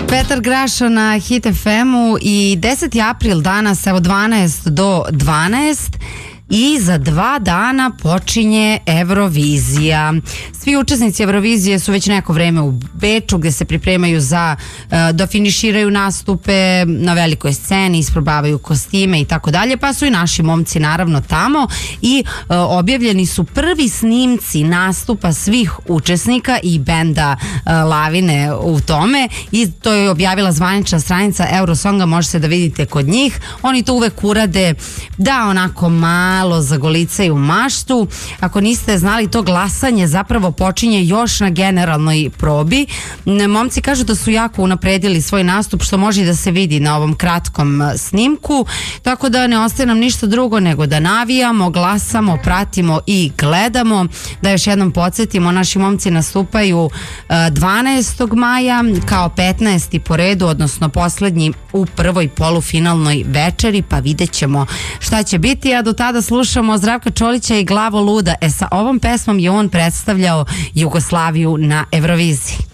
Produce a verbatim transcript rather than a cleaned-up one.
Petar Grašo na Hit F M-u i deseti april danas, evo dvanaest do dvanaest i za dva dana počinje Eurovizija. Svi učesnici Eurovizije su već neko vreme u Beču gde se pripremaju za uh, da finiširaju nastupe na velikoj sceni, isprobavaju kostime i tako dalje, pa su i naši momci naravno tamo i uh, objavljeni su prvi snimci nastupa svih učesnika i benda uh, Lavine u tome i to je objavila zvanična stranica Eurosonga, možete da vidite kod njih. Oni to uvek urade da onako malo malo zagolicaju maštu. Ako niste znali, to glasanje zapravo počinje još na generalnoj probi. Momci kažu da su jako unapredili svoj nastup, što može da se vidi na ovom kratkom snimku, tako da ne ostaje nam ništa drugo nego da navijamo, glasamo, pratimo i gledamo. Da još jednom podsjetimo, naši momci nastupaju dvanaestog maja kao petnaesti po redu, odnosno poslednji u prvoj polufinalnoj večeri, pa vidjet ćemo šta će biti, a do tada slušamo Zdravka Čolića i Glavo luda. E, sa ovom pesmom je on predstavljao Jugoslaviju na Euroviziji.